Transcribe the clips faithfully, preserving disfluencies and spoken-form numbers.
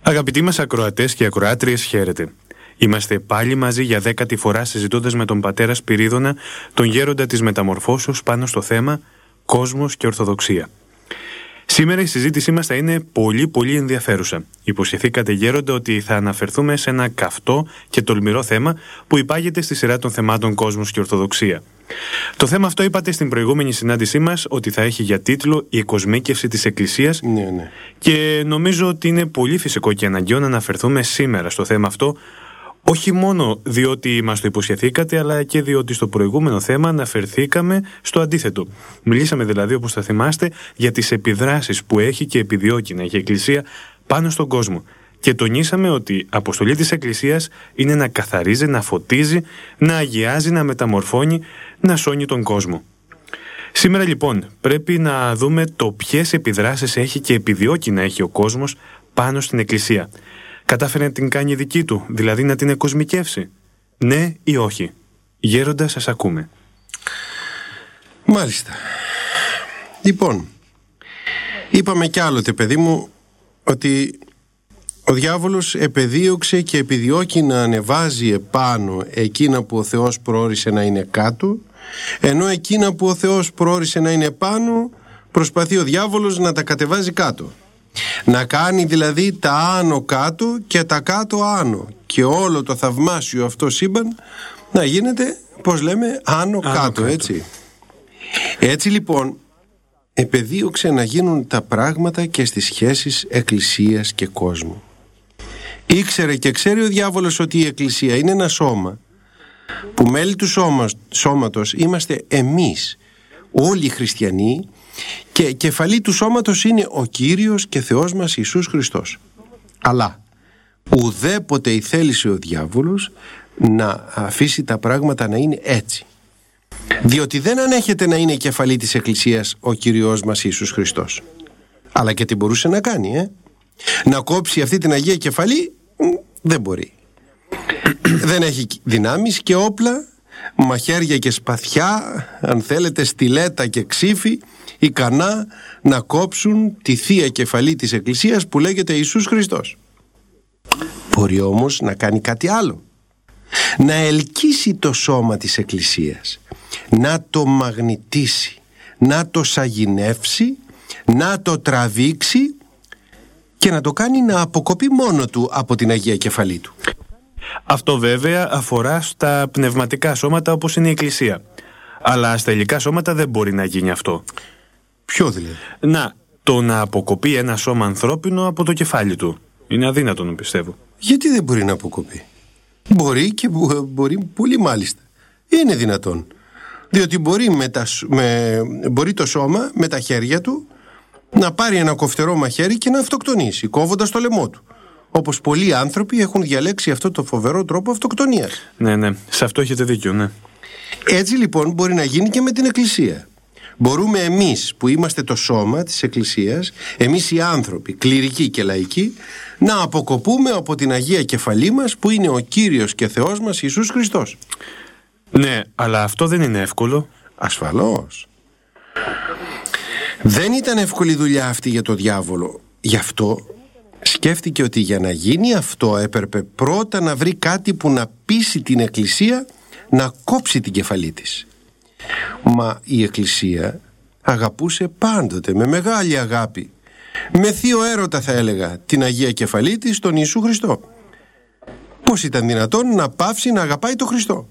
Αγαπητοί μας ακροατές και ακροάτριες, χαίρετε. Είμαστε πάλι μαζί για δέκατη φορά συζητώντας με τον πατέρα Σπυρίδωνα, τον γέροντα της Μεταμορφώσεως, πάνω στο θέμα κόσμος και Ορθοδοξία. Σήμερα η συζήτησή μας θα είναι πολύ πολύ ενδιαφέρουσα. Υποσχεθήκατε, γέροντα, ότι θα αναφερθούμε σε ένα καυτό και τολμηρό θέμα που υπάγεται στη σειρά των θεμάτων κόσμος και Ορθοδοξία. Το θέμα αυτό είπατε στην προηγούμενη συνάντησή μας ότι θα έχει για τίτλο «Η εκοσμίκευση της Εκκλησίας». Ναι, ναι. Και νομίζω ότι είναι πολύ φυσικό και αναγκαίο να αναφερθούμε σήμερα στο θέμα αυτό, όχι μόνο διότι μας το υποσχεθήκατε, αλλά και διότι στο προηγούμενο θέμα αναφερθήκαμε στο αντίθετο. Μιλήσαμε δηλαδή, όπως θα θυμάστε, για τις επιδράσεις που έχει και επιδιώκει να έχει η Εκκλησία πάνω στον κόσμο. Και τονίσαμε ότι η αποστολή της Εκκλησίας είναι να καθαρίζει, να φωτίζει, να αγιάζει, να μεταμορφώνει, να σώνει τον κόσμο. Σήμερα λοιπόν πρέπει να δούμε το ποιες επιδράσεις έχει και επιδιώκει να έχει ο κόσμος πάνω στην Εκκλησία. Κατάφερε να την κάνει δική του, δηλαδή να την εκοσμικεύσει? Ναι ή όχι? Γέροντα, σας ακούμε. Μάλιστα. Λοιπόν, είπαμε κι άλλοτε, παιδί μου, ότι ο διάβολος επεδίωξε και επιδιώκει να ανεβάζει επάνω εκείνα που ο Θεός προόρισε να είναι κάτω, ενώ εκείνα που ο Θεός προόρισε να είναι πάνω προσπαθεί ο διάβολος να τα κατεβάζει κάτω. Να κάνει δηλαδή τα άνω κάτω και τα κάτω άνω, και όλο το θαυμάσιο αυτό σύμπαν να γίνεται, πώς λέμε, άνω, άνω κάτω, έτσι. Έτσι λοιπόν επεδίωξε να γίνουν τα πράγματα και στις σχέσεις Εκκλησίας και κόσμου. Ήξερε και ξέρει ο διάβολος ότι η Εκκλησία είναι ένα σώμα, που μέλη του σώμα, σώματος είμαστε εμείς, όλοι οι χριστιανοί, και κεφαλή του σώματος είναι ο Κύριος και Θεός μας Ιησούς Χριστός. Αλλά ουδέποτε η θέλησε ο διάβολος να αφήσει τα πράγματα να είναι έτσι, διότι δεν ανέχεται να είναι κεφαλή της Εκκλησίας ο Κύριος μας Ιησούς Χριστός. Αλλά και τι μπορούσε να κάνει, ε? Να κόψει αυτή την Αγία Κεφαλή? Δεν μπορεί. Δεν έχει δυνάμεις και όπλα, μαχαίρια και σπαθιά, αν θέλετε στιλέτα και ξύφη, ικανά να κόψουν τη Θεία Κεφαλή της Εκκλησίας που λέγεται Ιησούς Χριστός. Μπορεί όμως να κάνει κάτι άλλο. Να ελκύσει το σώμα της Εκκλησίας, να το μαγνητήσει, να το σαγηνεύσει, να το τραβήξει και να το κάνει να αποκοπεί μόνο του από την Αγία Κεφαλή του. Αυτό βέβαια αφορά στα πνευματικά σώματα όπως είναι η Εκκλησία. Αλλά στα υλικά σώματα δεν μπορεί να γίνει αυτό. Ποιο δηλαδή? Να, το να αποκοπεί ένα σώμα ανθρώπινο από το κεφάλι του. Είναι αδύνατον, πιστεύω. Γιατί δεν μπορεί να αποκοπεί? Μπορεί και μπορεί πολύ, μάλιστα. Είναι δυνατόν. Διότι μπορεί, με τα, με, μπορεί το σώμα με τα χέρια του να πάρει ένα κοφτερό μαχαίρι και να αυτοκτονήσει, κόβοντας το λαιμό του. Όπως πολλοί άνθρωποι έχουν διαλέξει αυτό το φοβερό τρόπο αυτοκτονίας. Ναι, ναι, σε αυτό έχετε δίκιο, ναι. Έτσι λοιπόν μπορεί να γίνει και με την Εκκλησία. Μπορούμε εμείς που είμαστε το σώμα της Εκκλησίας, εμείς οι άνθρωποι, κληρικοί και λαϊκοί, να αποκοπούμε από την Αγία Κεφαλή μας που είναι ο Κύριος και Θεός μας Ιησούς Χριστός. Ναι, αλλά αυτό δεν είναι εύκολο. Ασφαλώς. Δεν ήταν εύκολη δουλειά αυτή για το διάβολο. Γι' αυτό σκέφτηκε ότι για να γίνει αυτό έπρεπε πρώτα να βρει κάτι που να πείσει την Εκκλησία να κόψει την κεφαλή της. Μα η Εκκλησία αγαπούσε πάντοτε με μεγάλη αγάπη, με θείο έρωτα θα έλεγα, την Αγία Κεφαλή της, τον Ιησού Χριστό. Πώς ήταν δυνατόν να πάυσει να αγαπάει τον Χριστό?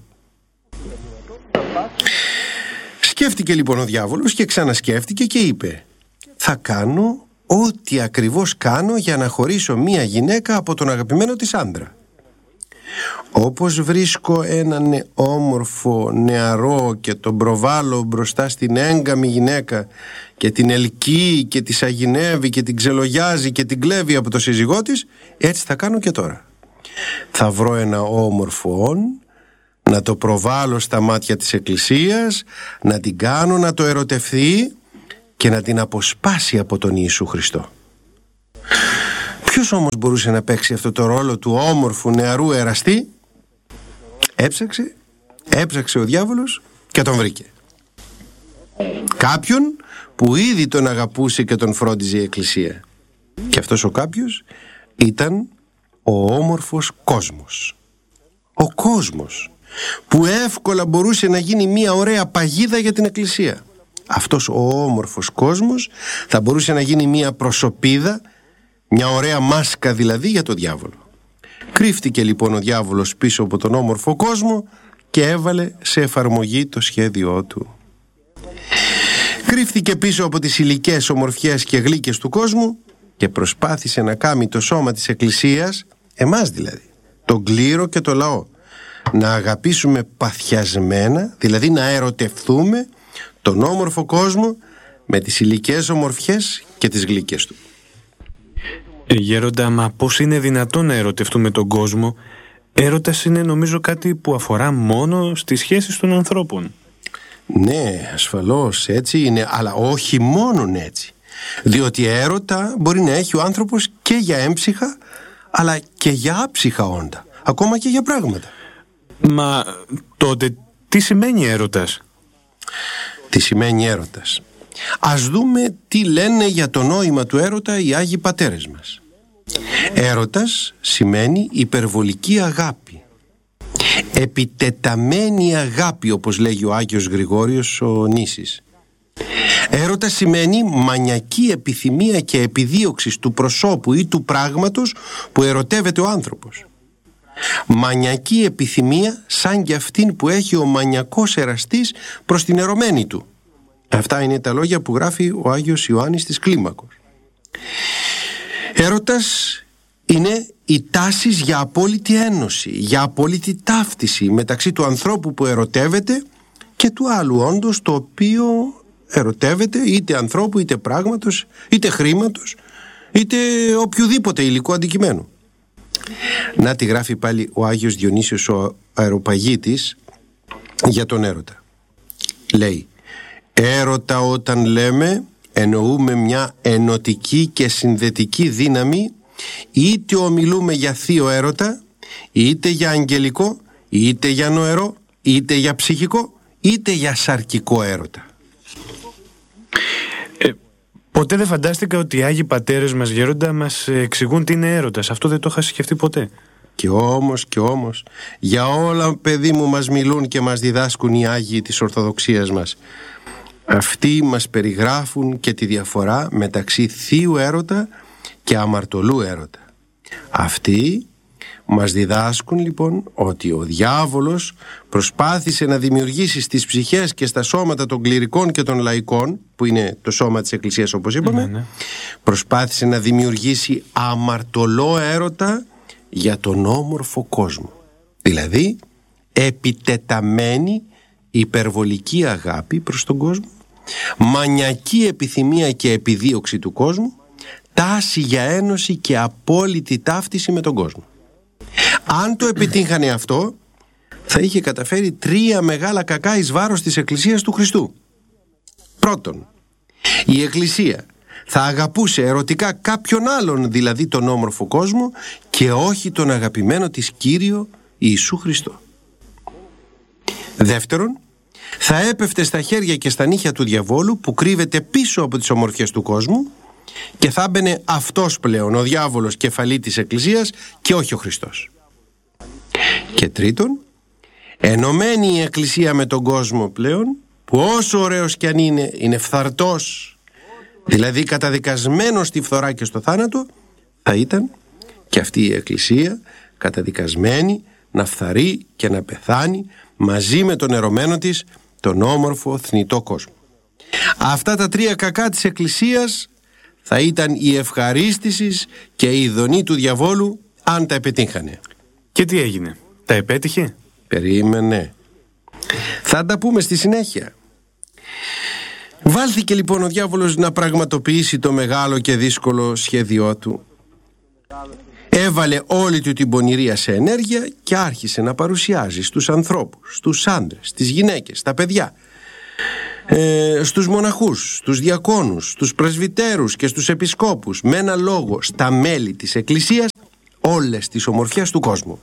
Σκέφτηκε λοιπόν ο διάβολος και ξανασκέφτηκε και είπε: θα κάνω ό,τι ακριβώς κάνω για να χωρίσω μία γυναίκα από τον αγαπημένο της άντρα. Όπως βρίσκω έναν όμορφο νεαρό και τον προβάλλω μπροστά στην έγκαμη γυναίκα και την ελκύει και τη σαγηνεύει και την ξελογιάζει και την κλέβει από το σύζυγό της, έτσι θα κάνω και τώρα. Θα βρω ένα όμορφο όν, να το προβάλλω στα μάτια της Εκκλησίας, να την κάνω να το ερωτευθεί και να την αποσπάσει από τον Ιησού Χριστό. Ποιος όμως μπορούσε να παίξει αυτό το ρόλο του όμορφου νεαρού εραστή? Έψαξε, έψαξε ο διάβολος και τον βρήκε. Κάποιον που ήδη τον αγαπούσε και τον φρόντιζε η Εκκλησία. Και αυτός ο κάποιος ήταν ο όμορφος κόσμος. Ο κόσμος που εύκολα μπορούσε να γίνει μια ωραία παγίδα για την εκκλησία. Αυτός ο όμορφος κόσμος θα μπορούσε να γίνει μια προσωπίδα, μια ωραία μάσκα δηλαδή για τον διάβολο. Κρύφτηκε λοιπόν ο διάβολος πίσω από τον όμορφο κόσμο και έβαλε σε εφαρμογή το σχέδιό του. Κρύφτηκε πίσω από τις υλικές ομορφιές και γλύκες του κόσμου και προσπάθησε να κάνει το σώμα της εκκλησίας, εμάς δηλαδή, τον κλήρο και το λαό, να αγαπήσουμε παθιασμένα, δηλαδή να ερωτευθούμε τον όμορφο κόσμο με τις υλικές ομορφιές και τις γλύκες του. Ε, γέροντα, μα πώς είναι δυνατόν να ερωτευτούμε τον κόσμο? Έρωτας είναι νομίζω κάτι που αφορά μόνο στις σχέσεις των ανθρώπων. Ναι, ασφαλώς έτσι είναι, αλλά όχι μόνον έτσι. Διότι έρωτα μπορεί να έχει ο άνθρωπος και για έμψυχα, αλλά και για άψυχα όντα, ακόμα και για πράγματα. Μα τότε τι σημαίνει έρωτας? Τι σημαίνει έρωτας? Ας δούμε τι λένε για το νόημα του έρωτα οι Άγιοι Πατέρες μας. Έρωτας σημαίνει υπερβολική αγάπη, επιτεταμένη αγάπη, όπως λέγει ο Άγιος Γρηγόριος ο Νήσης. Έρωτα σημαίνει μανιακή επιθυμία και επιδίωξη του προσώπου ή του πράγματος που ερωτεύεται ο άνθρωπος. Μανιακή επιθυμία σαν και αυτήν που έχει ο μανιακός εραστής προς την ερωμένη του. Αυτά είναι τα λόγια που γράφει ο Άγιος Ιωάννης της Κλίμακος. Έρωτας είναι η τάση για απόλυτη ένωση, για απόλυτη ταύτιση μεταξύ του ανθρώπου που ερωτεύεται και του άλλου όντως το οποίο ερωτεύεται, είτε ανθρώπου, είτε πράγματος, είτε χρήματος, είτε οποιοδήποτε υλικό αντικειμένου. Να τη γράφει πάλι ο Άγιος Διονύσιος ο Αεροπαγίτης για τον έρωτα. Λέει: έρωτα όταν λέμε εννοούμε μια ενωτική και συνδετική δύναμη, είτε ομιλούμε για θείο έρωτα, είτε για αγγελικό, είτε για νοερό, είτε για ψυχικό, είτε για σαρκικό έρωτα. Ε, ποτέ δεν φαντάστηκα ότι οι Άγιοι Πατέρες μας, γέροντα, μας εξηγούν τι είναι έρωτας. Αυτό δεν το είχα σκεφτεί ποτέ. Και όμως και όμως για όλα, παιδί μου, μας μιλούν και μας διδάσκουν οι Άγιοι της Ορθοδοξίας μας. Αυτοί μας περιγράφουν και τη διαφορά μεταξύ θείου έρωτα και αμαρτωλού έρωτα. Αυτοί μας διδάσκουν λοιπόν ότι ο διάβολος προσπάθησε να δημιουργήσει στις ψυχές και στα σώματα των κληρικών και των λαϊκών, που είναι το σώμα της Εκκλησίας όπως είπαμε, ναι, ναι. προσπάθησε να δημιουργήσει αμαρτωλό έρωτα για τον όμορφο κόσμο. Δηλαδή επιτεταμένη υπερβολική αγάπη προς τον κόσμο, μανιακή επιθυμία και επιδίωξη του κόσμου, τάση για ένωση και απόλυτη ταύτιση με τον κόσμο. Αν το επιτύχανε αυτό, θα είχε καταφέρει τρία μεγάλα κακά εις βάρος της Εκκλησίας του Χριστού. Πρώτον, η Εκκλησία θα αγαπούσε ερωτικά κάποιον άλλον, δηλαδή τον όμορφο κόσμο, και όχι τον αγαπημένο της Κύριο Ιησού Χριστό. Δεύτερον, θα έπεφτε στα χέρια και στα νύχια του διαβόλου που κρύβεται πίσω από τις ομορφιές του κόσμου και θα μπαινε αυτός πλέον, ο διάβολος, κεφαλή της Εκκλησίας και όχι ο Χριστός. Και τρίτον, ενωμένη η Εκκλησία με τον κόσμο πλέον, που όσο ωραίος κι αν είναι, είναι φθαρτός, δηλαδή καταδικασμένος στη φθορά και στο θάνατο, θα ήταν και αυτή η Εκκλησία καταδικασμένη να φθαρεί και να πεθάνει μαζί με τον ερωμένο της, τον όμορφο θνητό κόσμο. Αυτά τα τρία κακά της Εκκλησίας θα ήταν η ευχαρίστησης και η ειδονή του διαβόλου αν τα επιτύχανε. Και τι έγινε, τα επέτυχε? Περίμενε. Θα τα πούμε στη συνέχεια. Βάλθηκε λοιπόν ο διάβολος να πραγματοποιήσει το μεγάλο και δύσκολο σχέδιό του. Έβαλε όλη του την πονηρία σε ενέργεια και άρχισε να παρουσιάζει στους ανθρώπους, στους άντρες, στις γυναίκες, στα παιδιά, ε, στους μοναχούς, στους διακόνους, στους πρεσβυτέρους και στους επισκόπους, με ένα λόγο στα μέλη της Εκκλησίας, όλες τις ομορφιές του κόσμου.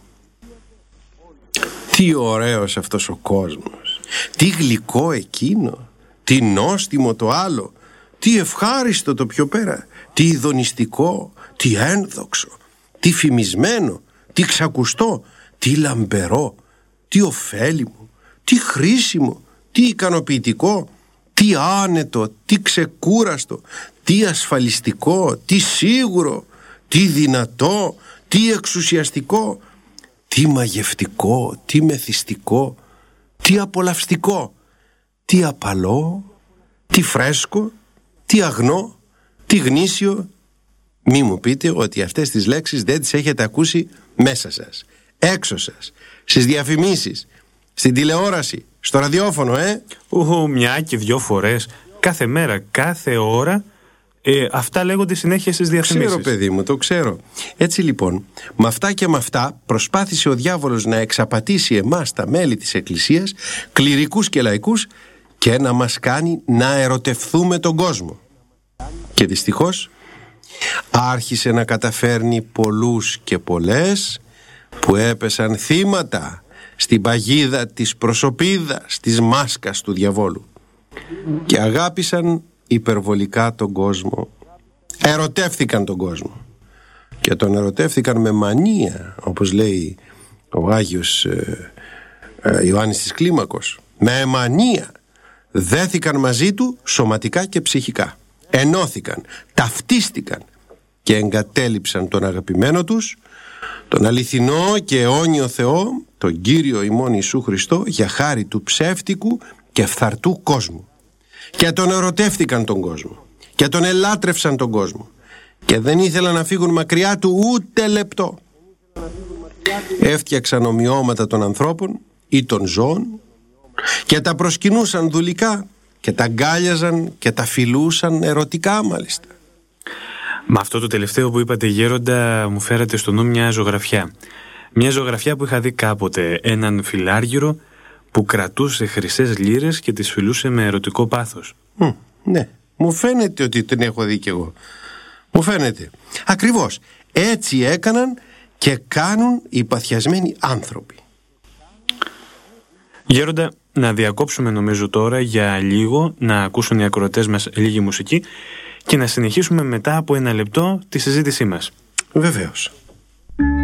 Τι ωραίος αυτός ο κόσμος, τι γλυκό εκείνο, τι νόστιμο το άλλο, τι ευχάριστο το πιο πέρα, τι ειδονιστικό, τι ένδοξο, τι φημισμένο, τι ξακουστό, τι λαμπερό, τι ωφέλιμο, τι χρήσιμο, τι ικανοποιητικό, τι άνετο, τι ξεκούραστο, τι ασφαλιστικό, τι σίγουρο, τι δυνατό, τι εξουσιαστικό, τι μαγευτικό, τι μεθυστικό, τι απολαυστικό, τι απαλό, τι φρέσκο, τι αγνό, τι γνήσιο. Μη μου πείτε ότι αυτές τις λέξεις δεν τις έχετε ακούσει μέσα σας, έξω σας, στις διαφημίσεις, στην τηλεόραση, στο ραδιόφωνο, ε! Ου, μια και δυο φορές, κάθε μέρα, κάθε ώρα, ε, αυτά λέγονται συνέχεια στις διαφημίσεις. Ξέρω, παιδί μου, το ξέρω. Έτσι λοιπόν, με αυτά και με αυτά προσπάθησε ο διάβολος να εξαπατήσει εμάς τα μέλη της Εκκλησίας, κληρικούς και λαϊκούς, και να μας κάνει να ερωτευθούμε τον κόσμο. Και δυστυχώς άρχισε να καταφέρνει πολλούς και πολλές που έπεσαν θύματα στην παγίδα της προσωπίδας, της μάσκας του διαβόλου, και αγάπησαν υπερβολικά τον κόσμο, ερωτεύθηκαν τον κόσμο και τον ερωτεύθηκαν με μανία, όπως λέει ο Άγιος ε, ε, Ιωάννης της Κλίμακος, με μανία. Δέθηκαν μαζί του σωματικά και ψυχικά, ενώθηκαν, ταυτίστηκαν και εγκατέλειψαν τον αγαπημένο τους, τον αληθινό και αιώνιο Θεό, τον Κύριο ημών Ιησού Χριστό, για χάρη του ψεύτικου και φθαρτού κόσμου. Και τον ερωτεύτηκαν τον κόσμο και τον ελάτρευσαν τον κόσμο και δεν ήθελαν να φύγουν μακριά του ούτε λεπτό. Έφτιαξαν ομοιώματα των ανθρώπων ή των ζώων και τα προσκυνούσαν δουλικά και τα αγκάλιαζαν και τα φιλούσαν ερωτικά μάλιστα. Με αυτό το τελευταίο που είπατε, γέροντα, μου φέρατε στο νου μια ζωγραφιά. Μια ζωγραφιά που είχα δει κάποτε, έναν φιλάργυρο που κρατούσε χρυσές λίρες και τις φιλούσε με ερωτικό πάθος. Mm, ναι, μου φαίνεται ότι την έχω δει κι εγώ. Μου φαίνεται. Ακριβώς έτσι έκαναν και κάνουν οι παθιασμένοι άνθρωποι. Γέροντα, να διακόψουμε νομίζω τώρα για λίγο, να ακούσουν οι ακροατές μας λίγη μουσική και να συνεχίσουμε μετά από ένα λεπτό τη συζήτησή μας. Βεβαίως.